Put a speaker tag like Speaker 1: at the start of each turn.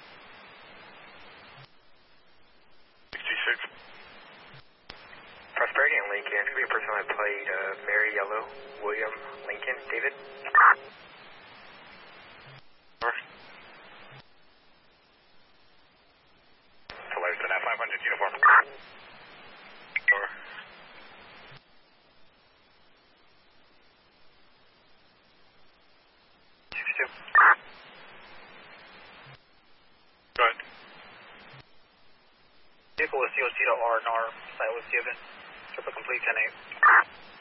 Speaker 1: 66.
Speaker 2: Prosperity and Lincoln, it's going to be a person that played Mary Yellow, William Lincoln, David.
Speaker 1: Over. Select an F500 uniform. Over. Go ahead.
Speaker 2: Vehicle with COC to R&R, site was given. Triple complete 10-8.